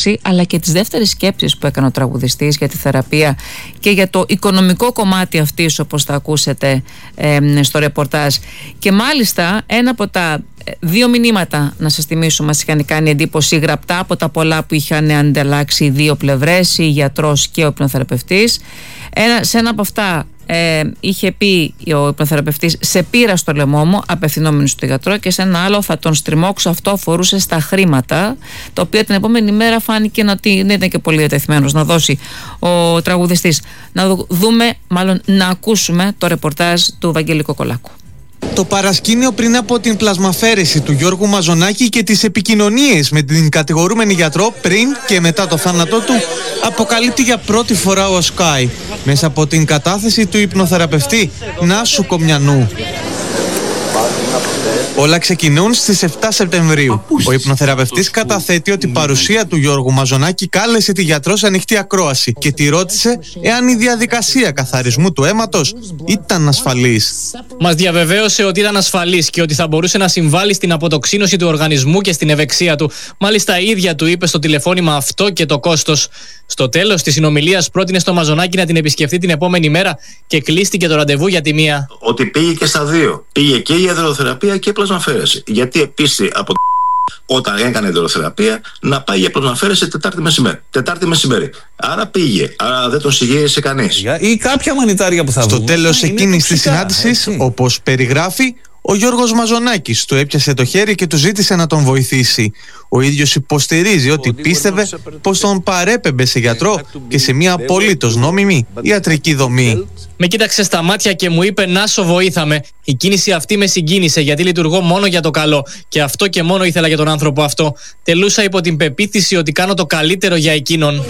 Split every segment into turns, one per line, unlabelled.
ανάλυση, αλλά και τις δεύτερες σκέψεις που έκανε ο τραγουδιστής για τη θεραπεία και για το οικονομικό κομμάτι αυτής, όπως θα ακούσετε στο ρεπορτάζ. Και μάλιστα ένα από τα δύο μηνύματα, να σας θυμίσω, μας είχαν κάνει εντύπωση γραπτά από τα πολλά που είχαν ανταλλάξει οι δύο πλευρές, η γιατρός και ο υπνοθεραπευτής. Σε ένα από αυτά είχε πει ο υπνοθεραπευτής: σε πήρα στο λαιμό μου, απευθυνόμενος στο γιατρό, και σε ένα άλλο: θα τον στριμώξω. Αυτό αφορούσε στα χρήματα, τα οποία την επόμενη μέρα φάνηκε ότι δεν ήταν και πολύ διατεθειμένος να δώσει ο τραγουδιστής. Να δούμε, μάλλον να ακούσουμε το ρεπορτάζ του Βαγγέλη Κοκολάκου.
Το παρασκήνιο πριν από την πλασμαφαίρεση του Γιώργου Μαζονάκη και τις επικοινωνίες με την κατηγορούμενη γιατρό πριν και μετά το θάνατό του αποκαλύπτει για πρώτη φορά ο Sky μέσα από την κατάθεση του υπνοθεραπευτή Νάσου Κομιανού. Όλα ξεκινούν στις 7 Σεπτεμβρίου. Ο υπνοθεραπευτής καταθέτει ότι η παρουσία του Γιώργου Μαζονάκη κάλεσε τη γιατρό σε ανοιχτή ακρόαση και τη ρώτησε εάν η διαδικασία καθαρισμού του αίματος ήταν ασφαλής.
Μας διαβεβαίωσε ότι ήταν ασφαλής και ότι θα μπορούσε να συμβάλλει στην αποτοξίνωση του οργανισμού και στην ευεξία του. Μάλιστα, η ίδια του είπε στο τηλεφώνημα αυτό και το κόστος. Στο τέλος της συνομιλίας πρότεινε στο Μαζονάκη να την επισκεφτεί την επόμενη μέρα και κλείστηκε το ραντεβού για τη μία.
Ότι πήγε και στα δύο. Πήγε και η υδροθεραπεία και η πλασμαφαίρεση. Γιατί επίσης από όταν έκανε υδροθεραπεία να πάει για πλασμαφαίρεση Τετάρτη μεσημέρι. Άρα πήγε. Άρα δεν τον συγγύρισε κανείς.
Ή κάποια μανιτάρια που θα
στο τέλος εκείνης της συνάντησης, όπως περιγράφει, ο Γιώργος Μαζονάκης του έπιασε το χέρι και του ζήτησε να τον βοηθήσει. Ο ίδιος υποστηρίζει ότι πίστευε πως τον παρέπεμπε σε γιατρό και σε μια απολύτως νόμιμη ιατρική δομή.
Με κοίταξε στα μάτια και μου είπε: Νάσο, βοήθαμε. Η κίνηση αυτή με συγκίνησε, γιατί λειτουργώ μόνο για το καλό. Και αυτό και μόνο ήθελα για τον άνθρωπο αυτό. Τελούσα υπό την πεποίθηση ότι κάνω το καλύτερο για εκείνον.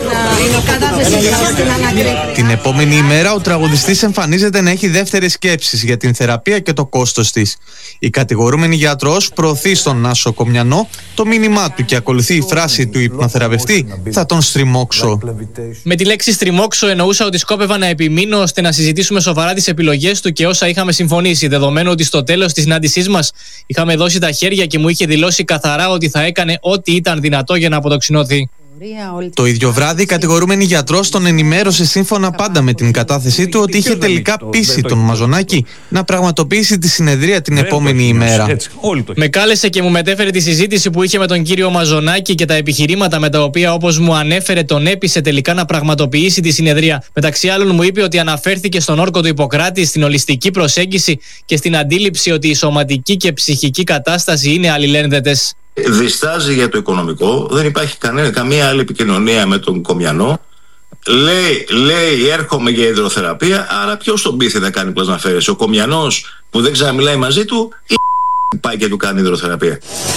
Την επόμενη ημέρα ο τραγουδιστής εμφανίζεται να έχει δεύτερες σκέψεις για την θεραπεία και το κόστος της. Η κατηγορούμενη γιατρός προωθεί στον Νάσο Κομιανό το μήνυμά του και ακολουθεί η φράση του υπνοθεραπευτή: θα τον στριμώξω.
Με τη λέξη στριμώξω εννοούσα ότι σκόπευα να επιμείνω ώστε να συζητήσουμε σοβαρά τις επιλογές του και όσα είχαμε συμφωνήσει, δεδομένου ότι στο τέλος της συνάντησής μας είχαμε δώσει τα χέρια και μου είχε δηλώσει καθαρά ότι θα έκανε ό,τι ήταν δυνατό για να αποτοξινώθει.
Το ίδιο βράδυ, η κατηγορούμενη γιατρός τον ενημέρωσε, σύμφωνα πάντα με την κατάθεσή του, ότι είχε τελικά πείσει τον Μαζονάκη να πραγματοποιήσει τη συνεδρία την επόμενη ημέρα.
Με κάλεσε και μου μετέφερε τη συζήτηση που είχε με τον κύριο Μαζονάκη και τα επιχειρήματα με τα οποία, όπως μου ανέφερε, τον έπεισε τελικά να πραγματοποιήσει τη συνεδρία. Μεταξύ άλλων, μου είπε ότι αναφέρθηκε στον όρκο του Ιπποκράτη, στην ολιστική προσέγγιση και στην αντίληψη ότι η σωματική και ψυχική κατάσταση είναι αλληλένδετες.
Διστάζει για το οικονομικό, δεν υπάρχει καμία άλλη επικοινωνία με τον Κομιανό. Λέει έρχομαι για υδροθεραπεία, άρα ποιος τον πείθει να κάνει πλασμαφαίρεση? Ο Κομιανός που δεν ξαναμιλάει μαζί του ή πάει και του κάνει υδροθεραπεία?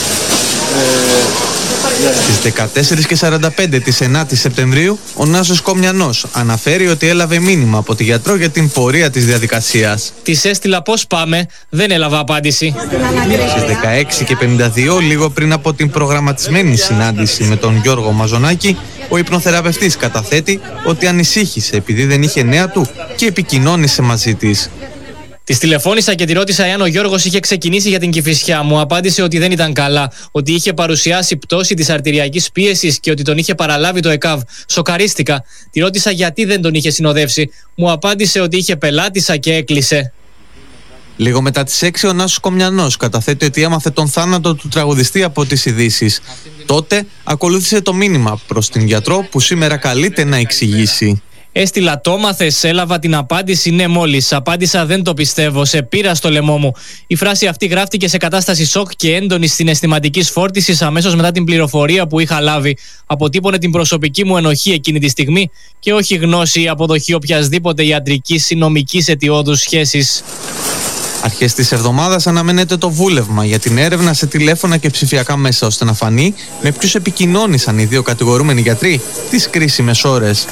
Στις 14:45 της 9ης Σεπτεμβρίου, ο Νάσος Κομιανός αναφέρει ότι έλαβε μήνυμα από τη γιατρό για την πορεία της διαδικασίας.
Της έστειλα πώς πάμε, δεν έλαβα απάντηση.
Στις 16:52, λίγο πριν από την προγραμματισμένη συνάντηση με τον Γιώργο Μαζονάκη, ο υπνοθεραπευτής καταθέτει ότι ανησύχησε επειδή δεν είχε νέα του και επικοινώνησε μαζί της.
Της τηλεφώνησα και τη ρώτησα εάν ο Γιώργος είχε ξεκινήσει για την Κηφισιά. Μου απάντησε ότι δεν ήταν καλά, ότι είχε παρουσιάσει πτώση της αρτηριακής πίεσης και ότι τον είχε παραλάβει το ΕΚΑΒ. Σοκαρίστηκα. Τη ρώτησα γιατί δεν τον είχε συνοδεύσει. Μου απάντησε ότι είχε πελάτησα και έκλεισε.
Λίγο μετά τις 6 ο Νάσος Κομιανός καταθέτει ότι έμαθε τον θάνατο του τραγουδιστή από τις ειδήσεις. Τότε ακολούθησε το μήνυμα προς την γιατρό που σήμερα καλείται να εξηγήσει.
Έστειλα το μάθες, έλαβα την απάντηση ναι μόλις. Απάντησα δεν το πιστεύω, σε πήρα στο λαιμό μου. Η φράση αυτή γράφτηκε σε κατάσταση σοκ και έντονη συναισθηματικής φόρτισης αμέσως μετά την πληροφορία που είχα λάβει. Αποτύπωνε την προσωπική μου ενοχή εκείνη τη στιγμή και όχι γνώση ή αποδοχή οποιασδήποτε ιατρικής ή νομικής αιτιώδους σχέσης.
Αρχές της εβδομάδας αναμένεται το βούλευμα για την έρευνα σε τηλέφωνα και ψηφιακά μέσα, ώστε να φανεί με ποιους επικοινώνησαν οι δύο κατηγορούμενοι γιατροί τις κρίσιμες ώρες.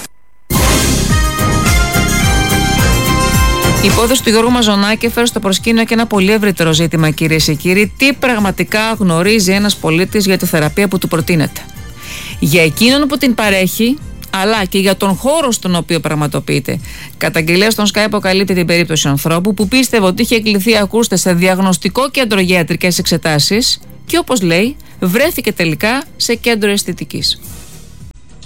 Η υπόθεση του Γιώργου Μαζονάκη έφερε στο προσκήνιο και ένα πολύ ευρύτερο ζήτημα, κυρίες και κύριοι. Τι πραγματικά γνωρίζει ένας πολίτης για τη θεραπεία που του προτείνεται? Για εκείνον που την παρέχει, αλλά και για τον χώρο στον οποίο πραγματοποιείται. Καταγγελία στον Sky αποκαλύπτει την περίπτωση ανθρώπου που πίστευε ότι είχε κληθεί, ακούστε, σε διαγνωστικό κέντρο για ιατρικές εξετάσεις και, όπως λέει, βρέθηκε τελικά σε κέντρο αισθητικής.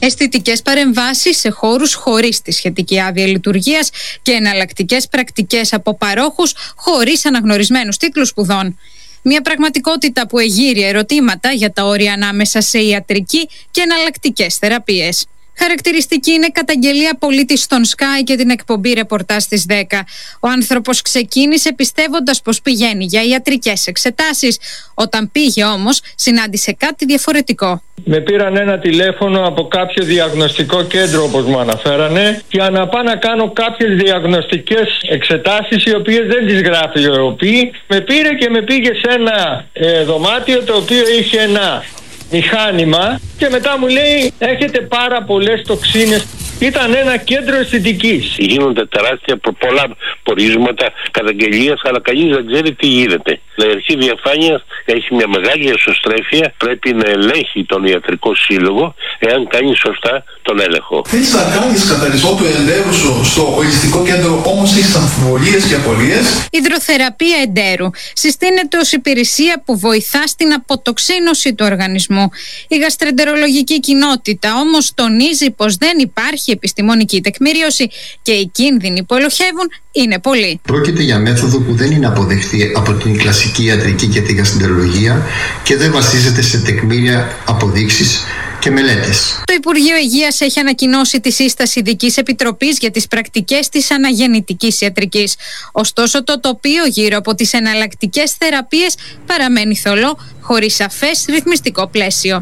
αισθητικές παρεμβάσεις σε χώρους χωρίς τη σχετική άδεια λειτουργίας και εναλλακτικές πρακτικές από παρόχους χωρίς αναγνωρισμένους τίτλους σπουδών. Μια πραγματικότητα που εγείρει ερωτήματα για τα όρια ανάμεσα σε ιατρική και εναλλακτικές θεραπείες. Χαρακτηριστική είναι καταγγελία πολίτης στον Sky και την εκπομπή ρεπορτάζ στις 10. Ο άνθρωπος ξεκίνησε πιστεύοντας πως πηγαίνει για ιατρικές εξετάσεις. Όταν πήγε όμως, συνάντησε κάτι διαφορετικό.
Με πήραν ένα τηλέφωνο από κάποιο διαγνωστικό κέντρο, όπως μου αναφέρανε, για να πάω να κάνω κάποιες διαγνωστικές εξετάσεις, οι οποίες δεν τις γράφει ο ΕΟΠΗ. Με πήρε και με πήγε σε ένα δωμάτιο το οποίο είχε ένα μηχάνημα και μετά μου λέει έχετε πάρα πολλές τοξίνες. Ήταν ένα κέντρο αισθητικής.
Γίνονται τεράστια πολλά πορίσματα, καταγγελίες, αλλά κανείς δεν ξέρει τι γίνεται. Η αρχή διαφάνειας έχει μια μεγάλη εσωστρέφεια. Πρέπει να ελέγχει τον ιατρικό σύλλογο εάν κάνει σωστά τον έλεγχο.
Θέλεις να κάνεις καθαρισμό του εντέρου σου στο οριστικό κέντρο, όμως έχεις αμφιβολίες και απορίες.
Υδροθεραπεία εντέρου συστήνεται ως υπηρεσία που βοηθά στην αποτοξίνωση του οργανισμού. Η γαστρεντερολογική κοινότητα όμως τονίζει πως δεν υπάρχει επιστημονική τεκμηρίωση και οι κίνδυνοι που ελοχεύουν είναι πολλοί.
Πρόκειται για μέθοδο που δεν είναι αποδεκτή από την κλασική ιατρική και τη γαστρεντερολογία και δεν βασίζεται σε τεκμήρια, αποδείξεις και μελέτες.
Το Υπουργείο Υγείας έχει ανακοινώσει τη σύσταση ειδικής επιτροπής για τις πρακτικές της αναγεννητικής ιατρικής. Ωστόσο, το τοπίο γύρω από τις εναλλακτικές θεραπείες παραμένει θολό, χωρίς σαφές ρυθμιστικό πλαίσιο.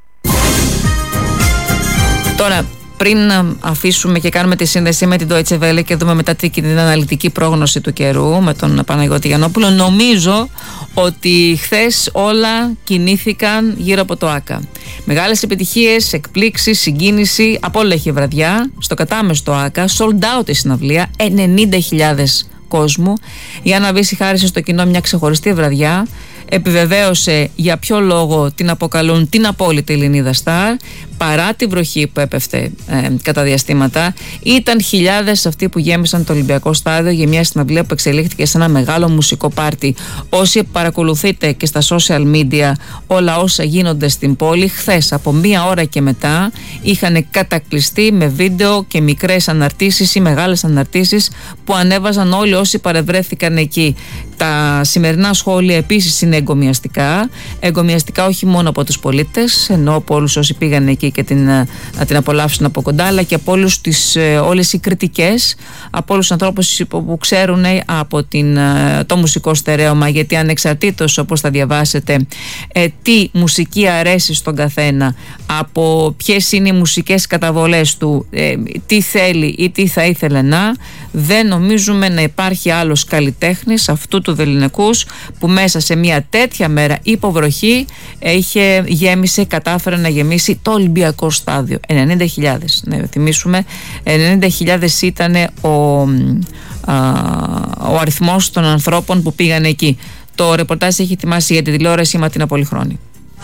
Τώρα, πριν αφήσουμε και κάνουμε τη σύνδεση με την Deutsche Welle και δούμε μετά την αναλυτική πρόγνωση του καιρού με τον Παναγιώτη Γιαννόπουλο, νομίζω ότι χθες όλα κινήθηκαν γύρω από το ΆΚΑ. Μεγάλες επιτυχίες, εκπλήξεις, συγκίνηση, από όλα έχει βραδιά. Στο κατάμεστο ΆΚΑ, sold out η συναυλία, 90.000 κόσμου. Η Άννα Βύση χάρισε στο κοινό μια ξεχωριστή βραδιά. Επιβεβαίωσε για ποιο λόγο την αποκαλούν την απόλυτη Ελληνίδα Σταρ, παρά τη βροχή που έπεφτε κατά διαστήματα. Ήταν χιλιάδες αυτοί που γέμισαν το Ολυμπιακό Στάδιο για μια συναυλία που εξελίχθηκε σε ένα μεγάλο μουσικό πάρτι. Όσοι παρακολουθείτε και στα social media όλα όσα γίνονται στην πόλη, χθες από μία ώρα και μετά είχαν κατακλειστεί με βίντεο και μικρές αναρτήσεις ή μεγάλες αναρτήσεις που ανέβαζαν όλοι όσοι παρευρέθηκαν εκεί. Τα σημερινά σχόλια επίσης είναι εγκομιαστικά. Εγκομιαστικά όχι μόνο από τους πολίτες, ενώ από όλους όσοι πήγαν εκεί και να την απολαύσουν από κοντά, αλλά και από όλες οι κριτικές, από όλους τους ανθρώπους που ξέρουν από το μουσικό στερέωμα, γιατί ανεξαρτήτως, όπως θα διαβάσετε, τι μουσική αρέσει στον καθένα, από ποιες είναι οι μουσικές καταβολές του, τι θέλει ή τι θα ήθελε δεν νομίζουμε να υπάρχει άλλος καλλιτέχνης αυτού του βελληνικούς που μέσα σε μια τέτοια μέρα υποβροχή κατάφερε να γεμίσει το Ολυμπιακό Στάδιο. 90.000, να θυμίσουμε, 90.000 ήταν ο αριθμός των ανθρώπων που πήγαν εκεί. Το ρεπορτάζ έχει ετοιμάσει για τη τηλεόραση Ματίνα Πολυχρόνη.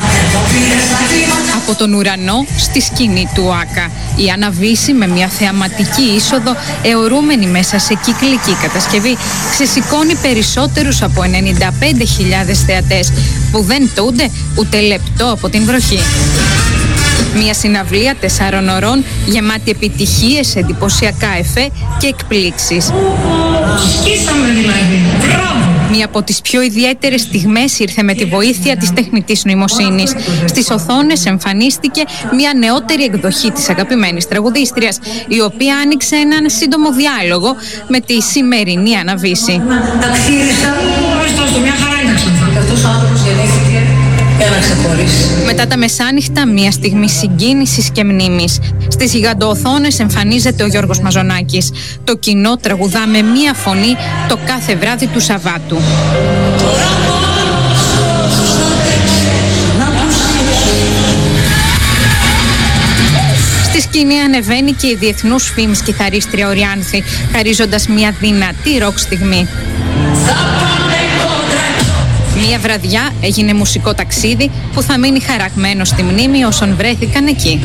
Από τον ουρανό στη σκηνή του ΆΚΑ, η Άννα Βύση με μια θεαματική είσοδο αιωρούμενη μέσα σε κυκλική κατασκευή ξεσηκώνει περισσότερους από 95.000 θεατές που δεν τούνται ούτε λεπτό από την βροχή. Μια συναυλία 4 ωρών γεμάτη επιτυχίες, εντυπωσιακά εφέ και εκπλήξεις.
Σκίσαμε δηλαδή. Μπράβο!
Μία από τις πιο ιδιαίτερες στιγμές ήρθε με τη βοήθεια της τεχνητής νοημοσύνης. Στις οθόνες εμφανίστηκε μια νεότερη εκδοχή της αγαπημένης τραγουδίστριας, η οποία άνοιξε έναν σύντομο διάλογο με τη σημερινή Άννα Βύση.
Ταξίδιστα, ωστόσο, μια χαρά είναι ξανθά. Αυτός ο άνθρωπος γεννήθηκε για να ξεχωρίσει.
Μετά τα μεσάνυχτα, μια στιγμή συγκίνησης και μνήμης. Στις γιγαντοοθόνες εμφανίζεται ο Γιώργος Μαζονάκης. Το κοινό τραγουδά με μία φωνή το κάθε βράδυ του Σαββάτου. Στη σκηνή ανεβαίνει και η διεθνούς φήμης κιθαρίστρια Οριάνθη, χαρίζοντας μια δυνατή ροκ στιγμή. Μία βραδιά έγινε μουσικό ταξίδι που θα μείνει χαραγμένο στη μνήμη όσων βρέθηκαν εκεί.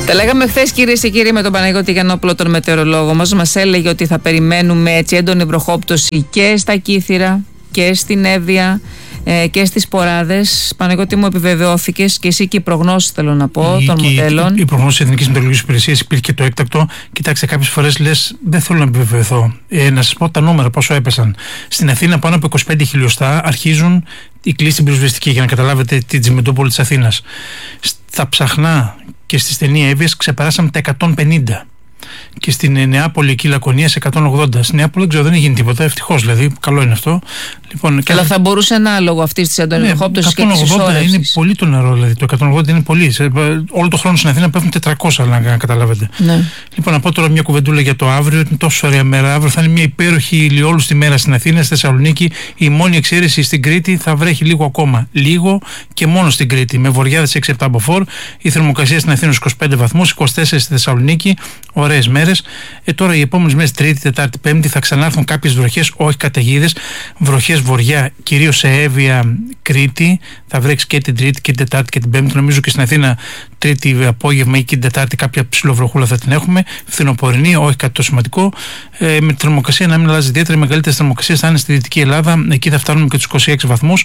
Τα λέγαμε χθες, κυρίες και κύριοι, με τον Παναγιώτη Γιαννόπουλο, τον μετεωρολόγο μας. Μας έλεγε ότι θα περιμένουμε έτσι έντονη βροχόπτωση και στα Κύθυρα και στην Εύβοια και στις Ποράδες. Παναγιώτη, μου επιβεβαιώθηκες και εσύ και οι προγνώσεις, θέλω να πω, των μοντέλων.
Οι προγνώσεις της Εθνικής Μετεωρολογικής Υπηρεσίας, υπήρχε και το έκτακτο. Κοιτάξτε, κάποιες φορές λες, δεν θέλω να επιβεβαιωθώ. Να σας πω τα νούμερα, πόσο έπεσαν. Στην Αθήνα, πάνω από 25 χιλιοστά αρχίζουν η κλίση στην πυροσβεστική, για να καταλάβετε την Τζιμεντούπολη της Αθήνας. Στα Ψαχνά και στη στενή Εύβοιας ξεπεράσαμε τα 150. Και στην Νεάπολη εκεί Λακωνία σε 180. Στην Νεάπολη δεν ξέρω, δεν έχει γίνει τίποτα. Ευτυχώς δηλαδή, καλό είναι αυτό. Λοιπόν,
αλλά θα μπορούσε να λόγω αυτή τη έντονη βροχόπτωση και τη ισόρρευσης.
Είναι πολύ το νερό, δηλαδή. Το 180 είναι πολύ. Όλο το χρόνο στην Αθήνα πέφτουν 400, να καταλάβετε.
Ναι.
Λοιπόν, να πω τώρα μια κουβεντούλα για το αύριο. Είναι τόσο ωραία μέρα. Αύριο θα είναι μια υπέροχη ηλιόλουστη μέρα στην Αθήνα, στη Θεσσαλονίκη. Η μόνη εξαίρεση στην Κρήτη θα βρέχει λίγο ακόμα. Λίγο και μόνο στην Κρήτη. Με βοριάδες 6-7 μποφόρ. Η θερμοκρασία στην Αθήνα στους 25 βαθμούς, 24 στη Θεσσαλονίκη. Ωραίες μέρες. Τώρα οι επόμενες μέρες, Τρίτη, Τετάρτη, Πέμπτη, θα ξανάρθουν κάποιες βροχές, όχι καταιγίδες. Βροχές βορειά, κυρίως σε Εύβοια, Κρήτη. Θα βρέξει και την Τρίτη και την Τετάρτη και την Πέμπτη. Νομίζω και στην Αθήνα, Τρίτη απόγευμα ή και την Τετάρτη, κάποια ψιλοβροχούλα θα την έχουμε. Φθινοπορεινή, όχι κάτι το σημαντικό. Με τη θερμοκρασία να μην αλλάζει ιδιαίτερα. Οι μεγαλύτερες θερμοκρασίες θα είναι στη Δυτική Ελλάδα. Εκεί θα φτάνουμε και τους 26 βαθμούς.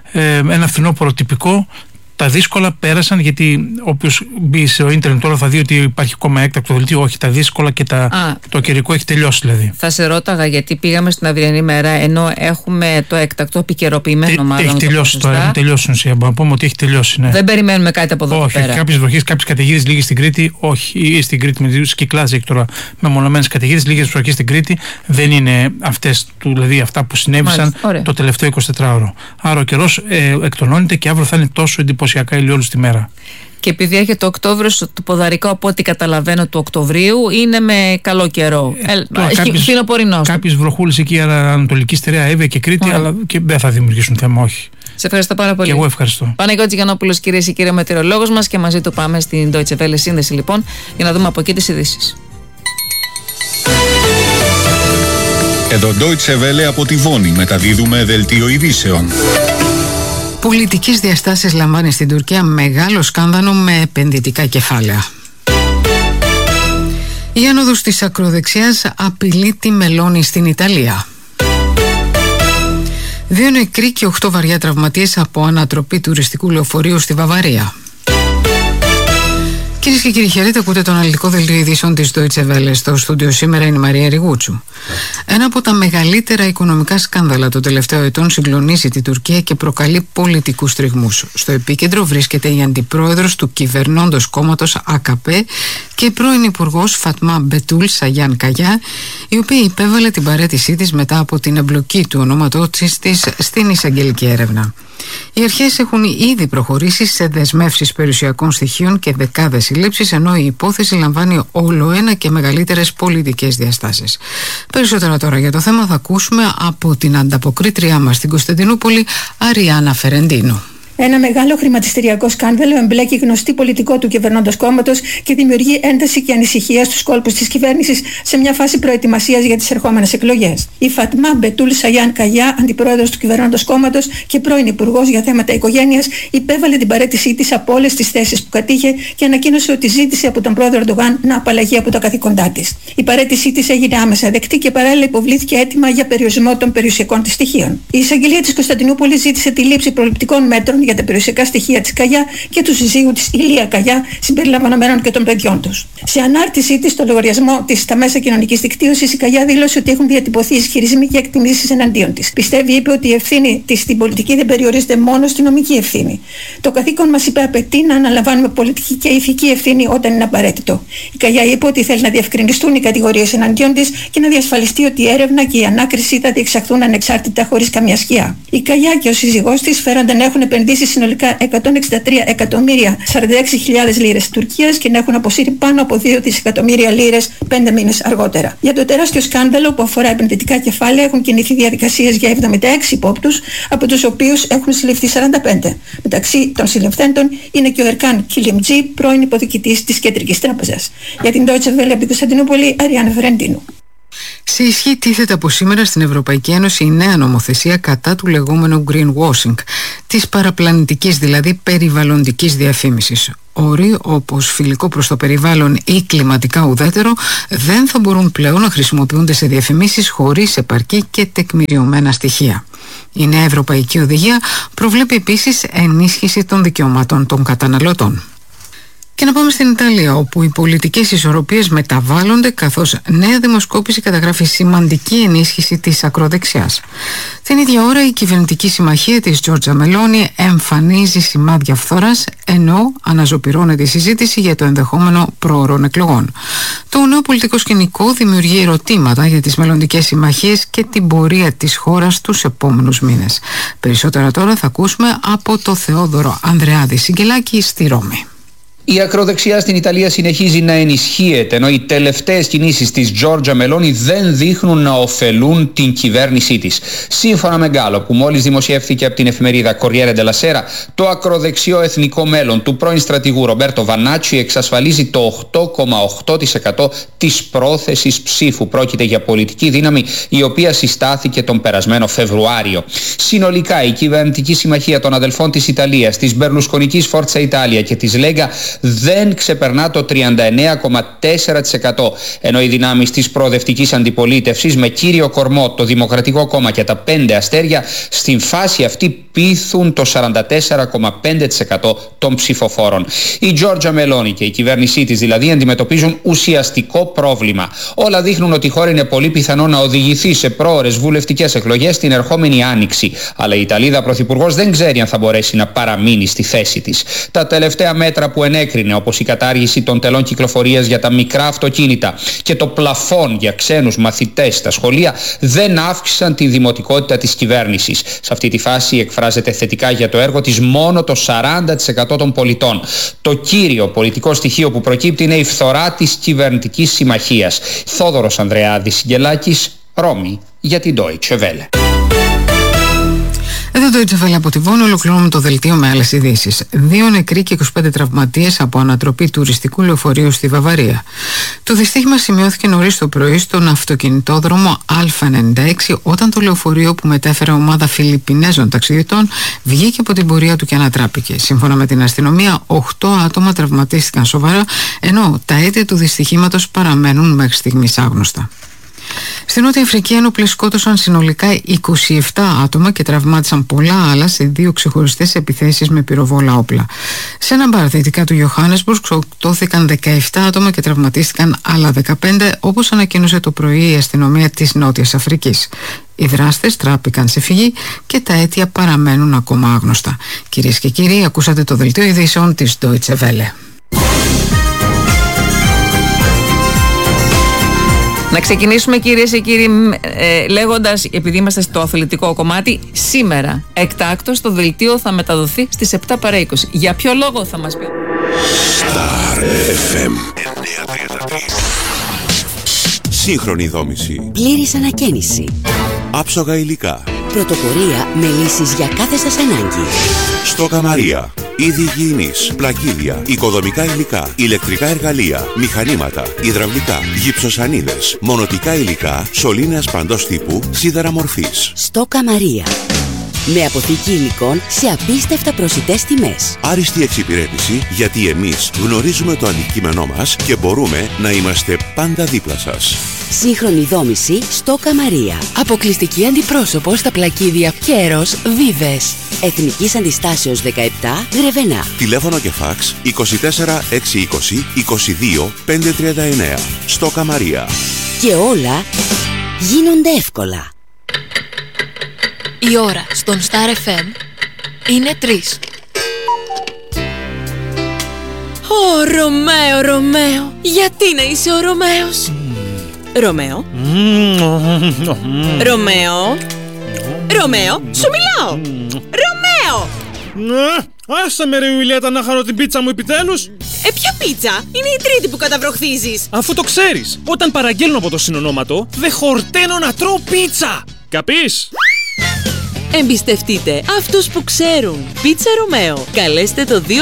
Ένα φθινόπωρο τυπικό. Τα δύσκολα πέρασαν, γιατί όποιος μπει στο ίντερνετ τώρα θα δει ότι υπάρχει ακόμα έκτακτο δελτίο. Όχι, τα δύσκολα και το καιρικό έχει τελειώσει δηλαδή.
Θα σε ρώταγα, γιατί πήγαμε στην αυριανή μέρα, ενώ έχουμε το έκτακτο επικαιροποιημένο μάλλον.
Έχει τελειώσει τώρα, έχουν τελειώσει ουσία. Μπορούμε να πούμε ότι έχει τελειώσει. Ναι.
Δεν περιμένουμε κάτι από εδώ πέρα.
Όχι, κάποιες βροχές, κάποιες καταιγίδες λίγες στην Κρήτη. Όχι, ή στην Κρήτη με τις Κυκλάδες έχει τώρα μεμονωμένες καταιγίδες. Λίγες βροχές στην Κρήτη. Δεν είναι αυτές, δηλαδή αυτά που συνέβησαν το τελευταίο 24ωρο. Άρα ο καιρός εκτονώνεται και αύριο θα είναι τόσο εντυπωσιακά ηλιόλουστη τη μέρα.
Και επειδή έρχεται ο Οκτώβριος, το ποδαρικό από ό,τι καταλαβαίνω του Οκτωβρίου είναι με καλό καιρό. Φθινοπορεινός.
Κάποιες βροχούλες εκεί, Ανατολική Στερεά, Εύβοια και Κρήτη, αλλά και δεν θα δημιουργήσουν θέμα, όχι.
Σε ευχαριστώ πάρα πολύ.
Και εγώ ευχαριστώ.
Παναγιώτης Γιαννόπουλος, κυρίες και κύριοι, μετεωρολόγος μας, και μαζί του πάμε στην Deutsche Welle σύνδεση λοιπόν, για να δούμε από εκεί τις ειδήσεις.
Εδώ Deutsche Welle από τη Βόνη, μεταδίδουμε δελτίο ειδήσεων.
Πολιτικές διαστάσεις λαμβάνει στην Τουρκία μεγάλο σκάνδαλο με επενδυτικά κεφάλαια. Η άνοδος της ακροδεξιάς απειλεί τη Μελώνη στην Ιταλία. 2 νεκροί και 8 βαριά τραυματίες από ανατροπή τουριστικού λεωφορείου στη Βαβαρία. Κυρίες και κύριοι, χαίρετε, ακούτε το αναλυτικό δελτίο ειδήσεων της Deutsche Welle. Στο στούντιο σήμερα είναι η Μαρία Ριγούτσου. Ένα από τα μεγαλύτερα οικονομικά σκάνδαλα των τελευταίων ετών συγκλονίζει τη Τουρκία και προκαλεί πολιτικούς τριγμούς. Στο επίκεντρο βρίσκεται η αντιπρόεδρος του κυβερνώντος κόμματος ΑΚΠ και η πρώην υπουργός Φατμά Μπετούλ Σαγιάν Καγιά, η οποία υπέβαλε την παραίτησή της μετά από την εμπλοκή του ονόματός της στην εισαγγελική έρευνα. Οι αρχές έχουν ήδη προχωρήσει σε δεσμεύσεις περιουσιακών στοιχείων και δεκάδες συλλήψεις, ενώ η υπόθεση λαμβάνει όλο ένα και μεγαλύτερες πολιτικές διαστάσεις. Περισσότερα τώρα για το θέμα θα ακούσουμε από την ανταποκρίτριά μας στην Κωνσταντινούπολη, Αριάννα Φερεντίνο.
Ένα μεγάλο χρηματιστηριακό σκάνδαλο εμπλέκει γνωστή πολιτικό του κυβερνώντος κόμματος και δημιουργεί ένταση και ανησυχία στους κόλπους της κυβέρνησης σε μια φάση προετοιμασίας για τις ερχόμενες εκλογές. Η Φατμά Μπετούλ Σαγιάν Καγιά, αντιπρόεδρος του κυβερνώντος κόμματος και πρώην υπουργός για θέματα οικογένειας, υπέβαλε την παραίτησή της από όλες τις θέσεις που κατήχε και ανακοίνωσε ότι ζήτησε από τον πρόεδρο Ερντογάν να απαλλαγεί από τα καθήκοντά της. Η παραίτησή της έγινε άμεσα δεκτή και παράλληλα υποβλήθηκε αίτημα για περιορισμό των περιουσιακών της στοιχείων. Η εισαγγελία της Κωνσταντινούπολης ζήτησε τη λήψη προληπτικών μέτρων για τα περιουσιακά στοιχεία της Καγιά και του συζύγου της Ηλία Καγιά, συμπεριλαμβανομένων και των παιδιών τους. Σε ανάρτησή της στο λογαριασμό της στα μέσα κοινωνικής δικτύωσης, η Καγιά δήλωσε ότι έχουν διατυπωθεί ισχυρισμοί και εκτιμήσεις εναντίον της. Πιστεύει, είπε, ότι η ευθύνη της στην πολιτική δεν περιορίζεται μόνο στη νομική ευθύνη. Το καθήκον μας, είπε, απαιτεί να αναλαμβάνουμε πολιτική και ηθική ευθύνη όταν είναι απαραίτητο. Η Καγιά είπε ότι θέλει να διευκρινιστούν οι κατηγορίες εναντίον της και να διασφαλιστεί ότι η έρευνα και η ανάκριση θα διεξαχθούν ανεξάρτητα χωρίς καμία σκιά. Η Καγιά και ο σύζυγός της φέρονται να έχουν επενδύσει συνολικά 163.046.000 λίρες Τουρκίας και να έχουν αποσύρει πάνω από 2 δισεκατομμύρια λίρες 5 μήνες αργότερα. Για το τεράστιο σκάνδαλο που αφορά επενδυτικά κεφάλαια έχουν κινηθεί διαδικασίες για 76 υπόπτους, από τους οποίους έχουν συλληφθεί 45. Μεταξύ των συλληφθέντων είναι και ο Ερκάν Κιλιμτζή, πρώην υποδιοικητής της Κεντρικής Τράπεζας. Για την Deutsche Welle από την Κωνσταντινούπολη, Αριάννα Φερεντίνου.
Σε ισχύ τίθεται από σήμερα στην Ευρωπαϊκή Ένωση η νέα νομοθεσία κατά του λεγόμενου greenwashing, της παραπλανητικής δηλαδή περιβαλλοντικής διαφήμισης. Όροι όπως φιλικό προς το περιβάλλον ή κλιματικά ουδέτερο δεν θα μπορούν πλέον να χρησιμοποιούνται σε διαφημίσεις χωρίς επαρκή και τεκμηριωμένα στοιχεία. Η νέα Ευρωπαϊκή Οδηγία προβλέπει επίσης ενίσχυση των δικαιωμάτων των καταναλωτών. Και να πάμε στην Ιταλία, όπου οι πολιτικές ισορροπίες μεταβάλλονται, καθώς νέα δημοσκόπηση καταγράφει σημαντική ενίσχυση της ακροδεξιάς. Την ίδια ώρα η κυβερνητική συμμαχία της Τζόρτζα Μελόνι εμφανίζει σημάδια φθοράς, ενώ αναζωπυρώνεται η συζήτηση για το ενδεχόμενο προωρών εκλογών. Το νέο πολιτικό σκηνικό δημιουργεί ερωτήματα για τις μελλοντικές συμμαχίες και την πορεία της χώρας τους επόμενους μήνες. Περισσότερα τώρα θα ακούσουμε από το Θεόδωρο Ανδρεάδη Σιγκελάκη στη Ρώμη.
Η ακροδεξιά στην Ιταλία συνεχίζει να ενισχύεται, ενώ οι τελευταίες κινήσεις της Τζόρτζα Μελόνι δεν δείχνουν να ωφελούν την κυβέρνησή της. Σύμφωνα με γκάλο που μόλις δημοσιεύθηκε από την εφημερίδα Corriere della Sera, το ακροδεξιό εθνικό μέλλον του πρώην στρατηγού Ρομπέρτο Βανάτσι εξασφαλίζει το 8,8% της πρόθεσης ψήφου. Πρόκειται για πολιτική δύναμη η οποία συστάθηκε τον περασμένο Φεβρουάριο. Συνολικά η κυβερνητική συμμαχία των αδελφών της Ιταλίας, της Μπερλουσκονικής Φόρτσα Ιτάλια και της Λέγκα δεν ξεπερνά το 39,4%, ενώ οι δυνάμεις της προοδευτικής αντιπολίτευσης με κύριο κορμό το Δημοκρατικό Κόμμα και τα 5 αστέρια στην φάση αυτή πείθουν το 44,5% των ψηφοφόρων. Η Τζόρτζα Μελόνι και η κυβέρνησή της δηλαδή αντιμετωπίζουν ουσιαστικό πρόβλημα. Όλα δείχνουν ότι η χώρα είναι πολύ πιθανό να οδηγηθεί σε πρόωρες βουλευτικές εκλογές την ερχόμενη άνοιξη. Αλλά η Ιταλίδα πρωθυπουργός δεν ξέρει αν θα μπορέσει να παραμείνει στη θέση της. Τα τελευταία μέτρα που ενέκρινε, όπως η κατάργηση των τελών κυκλοφορίας για τα μικρά αυτοκίνητα και το πλαφόν για ξένους μαθητές στα σχολεία, δεν αύξησαν τη δημοτικότητα της κυβέρνησης. Σε αυτή τη φάση εκφράζεται θετικά για το έργο της μόνο το 40% των πολιτών. Το κύριο πολιτικό στοιχείο που προκύπτει είναι η φθορά της κυβερνητικής συμμαχίας. Θόδωρος Ανδρεάδης Σιγκελάκης, Ρώμη, για την Deutsche Welle.
Εδώ το Deutsche Welle από τη Βόνη, ολοκληρώνουμε το δελτίο με άλλες ειδήσεις. 2 νεκροί και 25 τραυματίες από ανατροπή τουριστικού λεωφορείου στη Βαβαρία. Το δυστύχημα σημειώθηκε νωρίς το πρωί στον αυτοκινητόδρομο Α96, όταν το λεωφορείο που μετέφερε ομάδα Φιλιππινέζων ταξιδιωτών βγήκε από την πορεία του και ανατράπηκε. Σύμφωνα με την αστυνομία, 8 άτομα τραυματίστηκαν σοβαρά, ενώ τα αίτια του δυστυχήματος παραμένουν μέχρι στιγμής άγνωστα. Στην Νότια Αφρική ένοπλοι σκότωσαν συνολικά 27 άτομα και τραυμάτισαν πολλά άλλα σε 2 ξεχωριστές επιθέσεις με πυροβόλα όπλα. Σε ένα μπαρ δυτικά του Ιωάννεσμπουργκ σκοτώθηκαν 17 άτομα και τραυματίστηκαν άλλα 15, όπως ανακοίνωσε το πρωί η αστυνομία της Νότιας Αφρικής. Οι δράστες τράπηκαν σε φυγή και τα αίτια παραμένουν ακόμα άγνωστα. Κυρίες και κύριοι, ακούσατε το δελτίο ειδήσεων της Deutsche Welle.
Να ξεκινήσουμε, κυρίες και κύριοι, λέγοντας, επειδή είμαστε στο αθλητικό κομμάτι, σήμερα εκτάκτως το δελτίο θα μεταδοθεί στις 7 παρά 20. Για ποιο λόγο θα μας πει?
Star FM 933. Σύγχρονη δόμηση.
Πλήρης ανακαίνιση.
Άψογα υλικά.
Πρωτοπορία με λύσεις για κάθε σας ανάγκη.
Στόκα Μαρία. Είδη υγιεινής, πλακίδια, οικοδομικά υλικά, ηλεκτρικά εργαλεία, μηχανήματα, υδραυλικά, γυψοσανίδες, μονοτικά υλικά, σωλήνας παντός τύπου, σίδερα μορφής.
Στόκα Μαρία. Με αποθήκη υλικών σε απίστευτα προσιτές τιμές.
Άριστη εξυπηρέτηση, γιατί εμείς γνωρίζουμε το αντικείμενό μας και μπορούμε να είμαστε πάντα δίπλα σας.
Σύγχρονη δόμηση Στόκα Μαρία. Αποκλειστική αντιπρόσωπο στα πλακίδια Κέρος Βίβες. Εθνικής Αντιστάσεως 17, Γρεβενά.
Τηλέφωνο και φάξ 24 620 22 539. Στόκα Μαρία.
Και όλα γίνονται εύκολα.
Η ώρα στον Star FM είναι 3. Ω Ρωμαίο, γιατί να είσαι ο Ρωμαίος?
Ρωμαίο, σου μιλάω! Ρωμαίο!
Άσε με ρε Ιουλιέτα να χαρώ την πίτσα μου επιτέλους!
Ποια πίτσα? Είναι η τρίτη που καταβροχθίζεις!
Αφού το ξέρεις, όταν παραγγέλνω από το συνονόματο, δεν χορταίνω να τρώω πίτσα! Καπείς?
Εμπιστευτείτε αυτούς που ξέρουν. Πίτσα Ρωμαίο. Καλέστε το 24620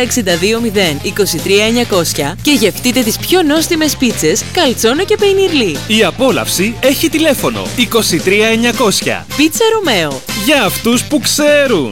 23900 και γευτείτε τις πιο νόστιμες πίτσες καλτσόνο και πεϊνιρλί.
Η απόλαυση έχει τηλέφωνο 23900.
Πίτσα Ρωμαίο.
Για αυτούς που ξέρουν.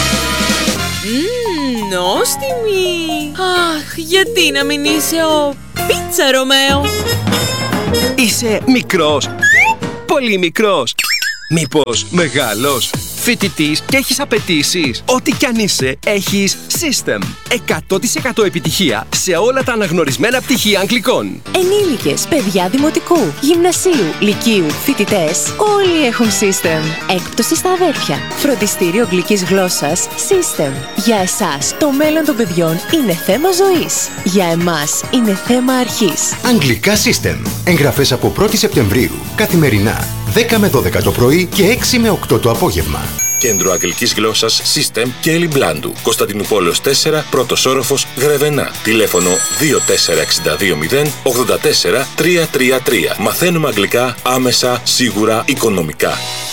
Νόστιμη. Αχ, γιατί να μην είσαι ο Πίτσα Ρωμαίο.
Είσαι μικρός, πολύ μικρός, μήπως μεγάλος, φοιτητής και έχεις απαιτήσεις? Ό,τι κι αν είσαι, έχεις System. 100% επιτυχία σε όλα τα αναγνωρισμένα πτυχία αγγλικών.
Ενήλικες, παιδιά δημοτικού, γυμνασίου, λυκείου, φοιτητές, όλοι έχουν System. Έκπτωση στα αδέρφια. Φροντιστήριο αγγλικής γλώσσας System. Για εσάς, το μέλλον των παιδιών είναι θέμα ζωής. Για εμάς, είναι θέμα αρχής.
Αγγλικά System. Εγγραφές από 1η Σεπτεμβρίου. Καθημερινά. 10 με 12 το πρωί και 6 με 8 το απόγευμα.
Κέντρο Αγγλικής Γλώσσας System και Ελλιμπλάντου. Κωνσταντινούπολεως 4, πρώτος όροφος, Γρεβενά. Τηλέφωνο 24620 84 333. Μαθαίνουμε αγγλικά άμεσα, σίγουρα, οικονομικά.